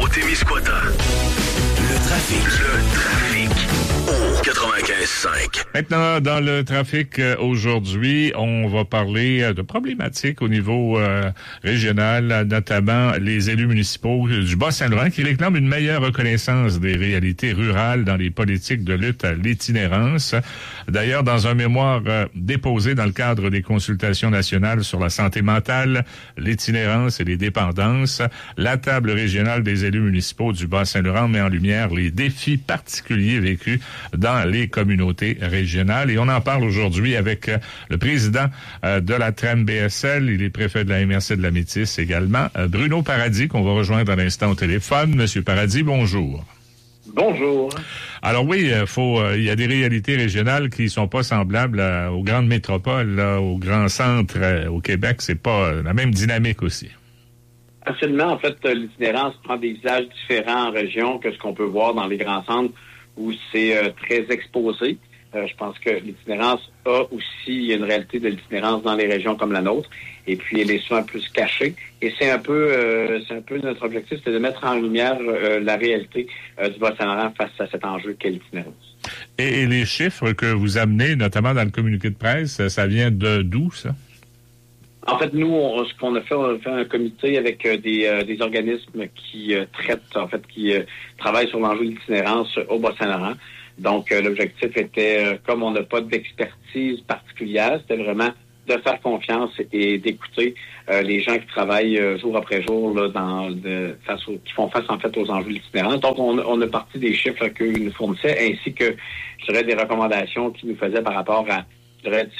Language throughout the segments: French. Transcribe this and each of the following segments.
Témiscouata. Le trafic au 95.5. Maintenant, dans le trafic aujourd'hui, on va parler de problématiques au niveau régional, notamment les élus municipaux du Bas-Saint-Laurent qui réclament une meilleure reconnaissance des réalités rurales dans les politiques de lutte à l'itinérance. D'ailleurs, dans un mémoire déposé dans le cadre des consultations nationales sur la santé mentale, l'itinérance et les dépendances, la table régionale des élus municipaux du Bas-Saint-Laurent met en lumière les défis particuliers vécus dans les communautés régionales. Et on en parle aujourd'hui avec le président de la TREM-BSL, il est préfet de la MRC de la Métis également, Bruno Paradis, qu'on va rejoindre à l'instant au téléphone. Monsieur Paradis, bonjour. Bonjour. Alors oui, il y a des réalités régionales qui sont pas semblables aux grandes métropoles, là, aux grands centres au Québec. C'est pas la même dynamique aussi. Absolument. En fait, l'itinérance prend des visages différents en région que ce qu'on peut voir dans les grands centres où c'est très exposé. Je pense que l'itinérance a aussi une réalité de l'itinérance dans les régions comme la nôtre. Et puis, elle est souvent plus cachée. Et c'est un peu notre objectif, c'est de mettre en lumière la réalité du Bas-Saint-Laurent face à cet enjeu qu'est l'itinérance. Et les chiffres que vous amenez, notamment dans le communiqué de presse, ça vient d'où, ça? En fait, nous, ce qu'on a fait, on a fait un comité avec des organismes qui qui travaillent sur l'enjeu de l'itinérance au Bas-Saint-Laurent. Donc, l'objectif était, comme on n'a pas d'expertise particulière, c'était vraiment de faire confiance et d'écouter les gens qui travaillent jour après jour là, qui font face en fait aux enjeux de l'itinérance. Donc, on a parti des chiffres qu'eux nous fournissaient, ainsi que, je dirais, des recommandations qu'ils nous faisaient par rapport à, je dirais,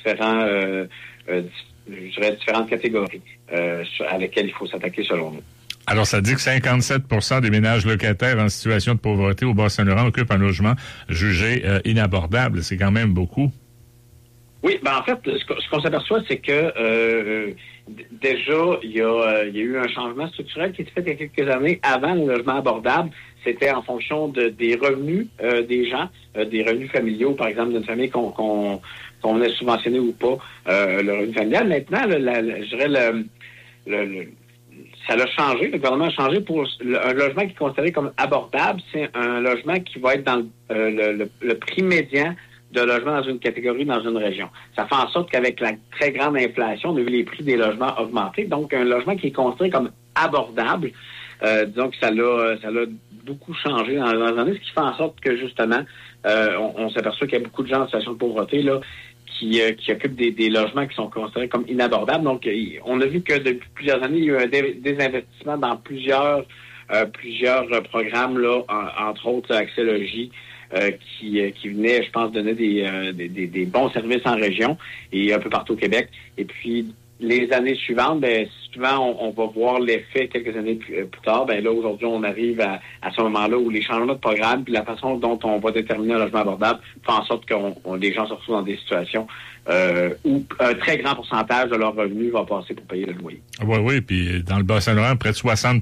différentes catégories à lesquelles il faut s'attaquer selon nous. Alors, ça dit que 57% des ménages locataires en situation de pauvreté au Bas-Saint-Laurent occupent un logement jugé inabordable. C'est quand même beaucoup. Oui, en fait, ce qu'on s'aperçoit, c'est que déjà, il y a eu un changement structurel qui a été fait il y a quelques années. Avant, le logement abordable, c'était en fonction des revenus des gens, des revenus familiaux, par exemple, d'une famille qu'on venait subventionner ou pas, le revenu familial. Maintenant, je dirais, ça a changé. Le gouvernement a changé pour un logement qui est considéré comme abordable. C'est un logement qui va être dans le prix médian de logement dans une catégorie, dans une région. Ça fait en sorte qu'avec la très grande inflation, on a vu les prix des logements augmenter. Donc, un logement qui est considéré comme abordable, disons que ça l'a beaucoup changé dans les années, ce qui fait en sorte que, justement, on s'aperçoit qu'il y a beaucoup de gens en situation de pauvreté, là, qui occupent des logements qui sont considérés comme inabordables. Donc, on a vu que depuis plusieurs années, il y a eu des investissements dans plusieurs programmes, là, entre autres Accès Logis, qui venaient, je pense, donner des bons services en région et un peu partout au Québec. Et puis, les années suivantes, souvent, on va voir l'effet quelques années plus tard. Là, aujourd'hui, on arrive à ce moment-là où les changements de programme puis la façon dont on va déterminer un logement abordable fait en sorte que les gens se retrouvent dans des situations où un très grand pourcentage de leur revenu va passer pour payer le loyer. Oui, puis dans le Bas-Saint-Laurent, près de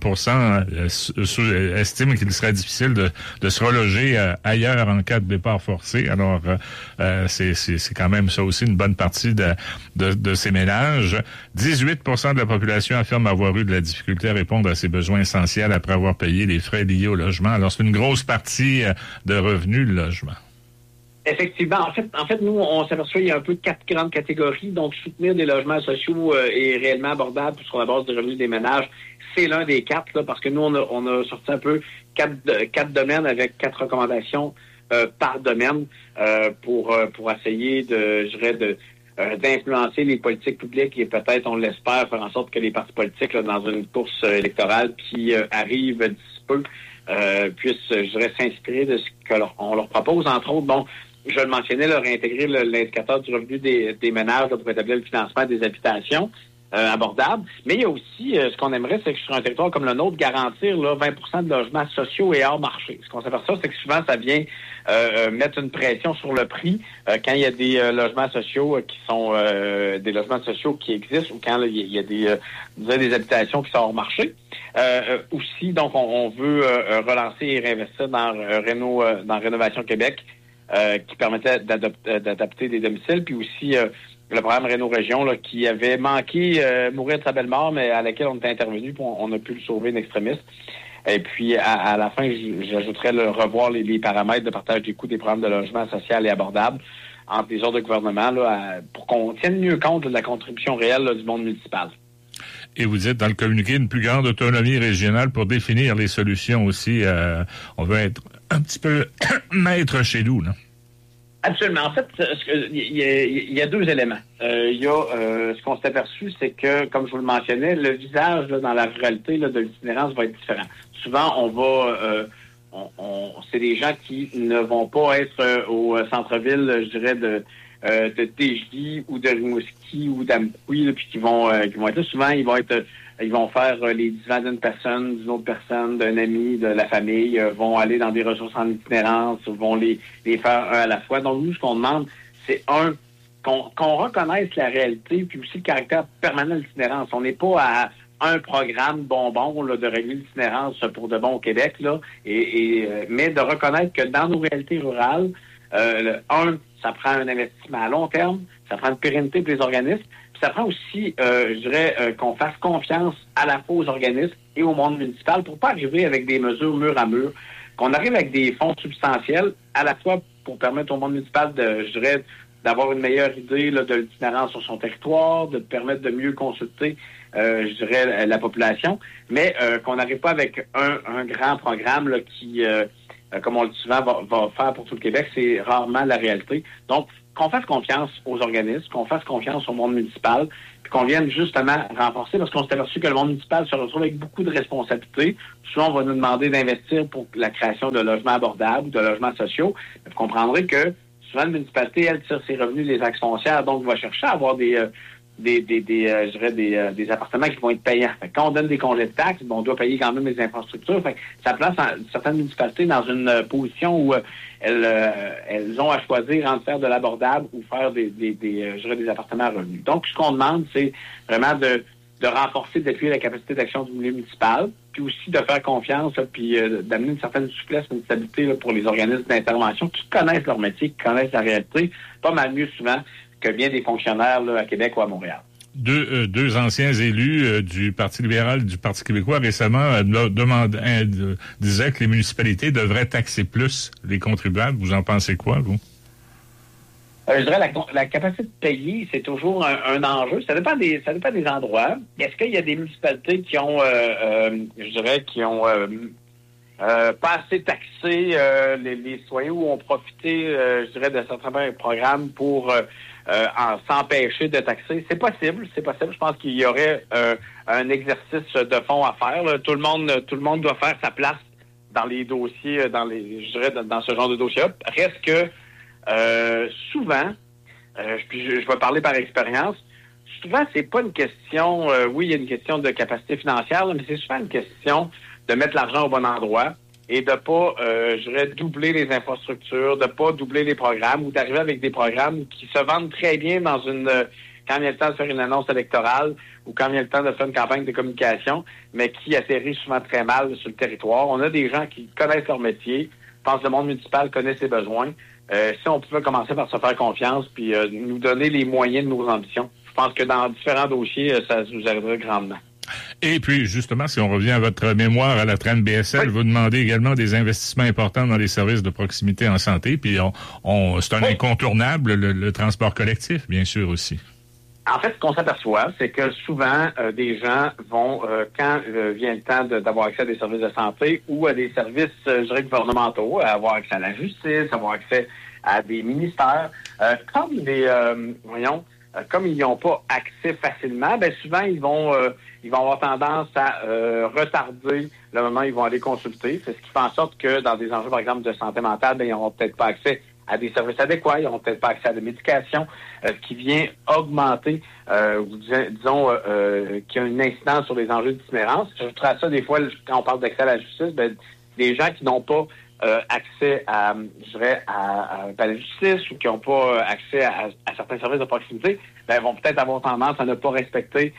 60% estiment qu'il serait difficile de se reloger ailleurs en cas de départ forcé. Alors, c'est quand même ça aussi une bonne partie de ces ménages. 18% de la population affirme avoir eu de la difficulté à répondre à ses besoins essentiels après avoir payé les frais liés au logement. Alors, c'est une grosse partie de revenus, le logement. Effectivement. En fait, nous, on s'aperçoit qu'il y a un peu 4 grandes catégories. Donc, soutenir des logements sociaux et réellement abordables sur la base des revenus des ménages, c'est l'un des 4, là, parce que nous, on a sorti un peu 4 domaines avec 4 recommandations par domaine pour essayer d'influencer les politiques publiques et peut-être, on l'espère, faire en sorte que les partis politiques, là, dans une course électorale qui arrive d'ici peu, puissent, je dirais, s'inspirer de ce qu'on leur propose. Entre autres, bon, je le mentionnais, là, réintégrer l'indicateur du revenu des ménages là, pour établir le financement des habitations abordables. Mais il y a aussi, ce qu'on aimerait, c'est que sur un territoire comme le nôtre, garantir là, 20% de logements sociaux et hors marché. Ce qu'on s'aperçoit, c'est que souvent, ça vient mettre une pression sur le prix quand il y a des logements sociaux qui sont des logements sociaux qui existent ou quand il y a des habitations qui sont hors marché. Aussi, donc, on veut relancer et réinvestir dans Rénovation Québec qui permettait d'adapter des domiciles, puis aussi le programme Réno-Région là, qui avait manqué mourir de sa belle mort, mais à laquelle on était intervenu, puis on a pu le sauver in extremis. Et puis, à la fin, j'ajouterais revoir les paramètres de partage des coûts des programmes de logement social et abordable entre les ordres de gouvernement là, pour qu'on tienne mieux compte de la contribution réelle là, du monde municipal. Et vous dites dans le communiqué une plus grande autonomie régionale pour définir les solutions aussi. On veut être un petit peu maître chez nous, là. Absolument. En fait, il y a deux éléments. Ce qu'on s'est aperçu, c'est que, comme je vous le mentionnais, le visage là, dans la ruralité là, de l'itinérance va être différent. Souvent, on va... c'est des gens qui ne vont pas être au centre-ville, je dirais, de Tejdy ou de Rimouski ou d'Amqui, puis qui vont être là. Souvent, ils vont faire les divans d'une personne, d'une autre personne, d'un ami, de la famille, vont aller dans des ressources en itinérance, vont les faire un à la fois. Donc, nous, ce qu'on demande, c'est qu'on reconnaisse la réalité, puis aussi le caractère permanent de l'itinérance. On n'est pas à un programme bonbon là, de régler l'itinérance pour de bon au Québec, là, mais de reconnaître que dans nos réalités rurales, ça prend un investissement à long terme, ça prend une pérennité pour les organismes, puis ça prend aussi, je dirais, qu'on fasse confiance à la fois aux organismes et au monde municipal pour pas arriver avec des mesures mur à mur, qu'on arrive avec des fonds substantiels, à la fois pour permettre au monde municipal d'avoir une meilleure idée là, de l'itinérance sur son territoire, de permettre de mieux consulter, je dirais, la population, mais qu'on n'arrive pas avec un grand programme là, qui, comme on le dit souvent, va faire pour tout le Québec. C'est rarement la réalité. Donc, qu'on fasse confiance aux organismes, qu'on fasse confiance au monde municipal, puis qu'on vienne justement renforcer, parce qu'on s'est aperçu que le monde municipal se retrouve avec beaucoup de responsabilités. Souvent, on va nous demander d'investir pour la création de logements abordables, de logements sociaux. Vous comprendrez que souvent, la municipalité, elle tire ses revenus des taxes foncières, donc va chercher à avoir des appartements qui vont être payants. Fait que quand on donne des congés de taxes, on doit payer quand même les infrastructures. Fait que ça place certaines municipalités dans une position où elles ont à choisir entre faire de l'abordable ou faire des appartements à revenus. Donc, ce qu'on demande, c'est vraiment de renforcer, d'appuyer la capacité d'action du milieu municipal, puis aussi de faire confiance, là, puis d'amener une certaine souplesse, une stabilité là, pour les organismes d'intervention qui connaissent leur métier, qui connaissent la réalité, pas mal mieux souvent que bien des fonctionnaires là, à Québec ou à Montréal. Deux anciens élus du Parti libéral et du Parti québécois récemment disaient que les municipalités devraient taxer plus les contribuables. Vous en pensez quoi, vous? Je dirais la capacité de payer, c'est toujours un enjeu. Ça dépend des endroits. Est-ce qu'il y a des municipalités qui ont, pas assez taxé les citoyens ou ont profité, de certains programmes pour s'empêcher de taxer? C'est possible. Je pense qu'il y aurait un exercice de fond à faire. Là. Tout le monde doit faire sa place dans les dossiers, dans ce genre de dossier-là. Reste que souvent, puis je vais parler par expérience, souvent c'est pas une question, oui, il y a une question de capacité financière, là, mais c'est souvent une question de mettre l'argent au bon endroit et de pas, doubler les infrastructures, de pas doubler les programmes ou d'arriver avec des programmes qui se vendent très bien quand il y a le temps de faire une annonce électorale ou quand il y a le temps de faire une campagne de communication, mais qui atterrit souvent très mal sur le territoire. On a des gens qui connaissent leur métier, pensent que le monde municipal connaît ses besoins. Si on pouvait commencer par se faire confiance puis nous donner les moyens de nos ambitions, je pense que dans différents dossiers, ça nous aiderait grandement. Et puis, justement, si on revient à votre mémoire à la traîne BSL, oui. Vous demandez également des investissements importants dans les services de proximité en santé, puis c'est un incontournable, le transport collectif, bien sûr, aussi. En fait, ce qu'on s'aperçoit, c'est que souvent, des gens vont, quand vient le temps d'avoir accès à des services de santé ou à des services, gouvernementaux, à avoir accès à la justice, avoir accès à des ministères, comme ils n'y ont pas accès facilement, ben souvent ils vont avoir tendance à retarder le moment où ils vont aller consulter. C'est ce qui fait en sorte que dans des enjeux, par exemple, de santé mentale, ben ils n'auront peut-être pas accès à des services adéquats, ils n'auront peut-être pas accès à des médications, qui vient augmenter, disons, qui a une incidence sur les enjeux d'itinérance. Je trouve ça des fois, quand on parle d'accès à la justice, ben, des gens qui n'ont pas accès à la justice ou qui n'ont pas accès à certains services de proximité, ben, vont peut-être avoir tendance à ne pas respecter,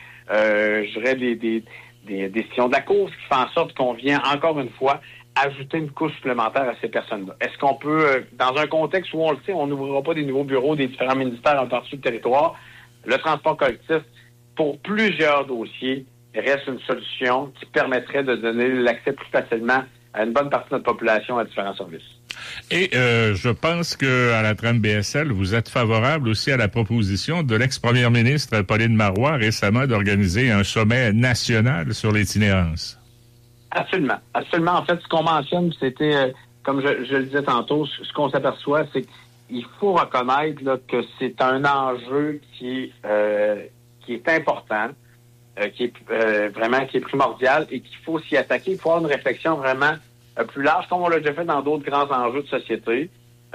des décisions de la Cour, ce qui fait en sorte qu'on vient, encore une fois, ajouter une couche supplémentaire à ces personnes-là. Est-ce qu'on peut, dans un contexte où on le sait, on n'ouvrira pas des nouveaux bureaux des différents ministères en partie du territoire, le transport collectif, pour plusieurs dossiers, reste une solution qui permettrait de donner l'accès plus facilement à une bonne partie de notre population à différents services. Et je pense que à la trame BSL, vous êtes favorable aussi à la proposition de l'ex-première ministre Pauline Marois récemment d'organiser un sommet national sur l'itinérance. Absolument. Absolument. En fait, ce qu'on mentionne, c'était, comme je le disais tantôt, ce qu'on s'aperçoit, c'est qu'il faut reconnaître là, que c'est un enjeu qui est important, qui est primordial et qu'il faut s'y attaquer. Il faut avoir une réflexion vraiment plus large, comme on l'a déjà fait dans d'autres grands enjeux de société,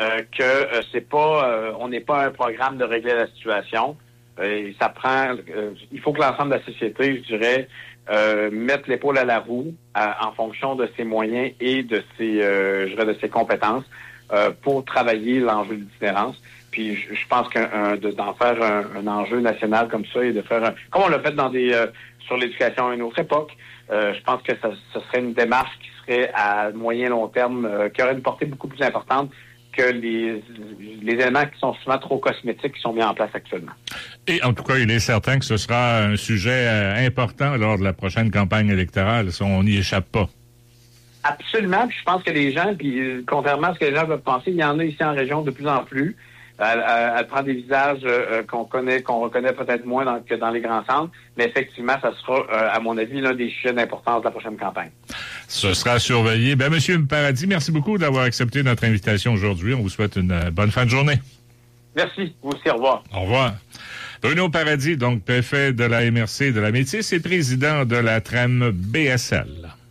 on n'est pas un programme de régler la situation. Ça prend, il faut que l'ensemble de la société, je dirais, mette l'épaule à la roue en fonction de ses moyens et de ses compétences pour travailler l'enjeu de l'itinérance. Puis je pense d'en faire un enjeu national comme ça et de faire comme on l'a fait sur l'éducation à une autre époque. Je pense que ce serait une démarche qui serait à moyen long terme, qui aurait une portée beaucoup plus importante que les éléments qui sont souvent trop cosmétiques qui sont mis en place actuellement. Et en tout cas, il est certain que ce sera un sujet important lors de la prochaine campagne électorale, si on n'y échappe pas. Absolument, puis je pense que les gens, puis contrairement à ce que les gens peuvent penser, il y en a ici en région de plus en plus. Elle prend des visages qu'on reconnaît peut-être moins que dans les grands centres, mais effectivement, ça sera, à mon avis, l'un des sujets d'importance de la prochaine campagne. Ce sera surveillé. Monsieur Paradis, merci beaucoup d'avoir accepté notre invitation aujourd'hui. On vous souhaite une bonne fin de journée. Merci. Vous aussi, au revoir. Au revoir. Bruno Paradis, donc préfet de la MRC de la Métis et président de la trame BSL.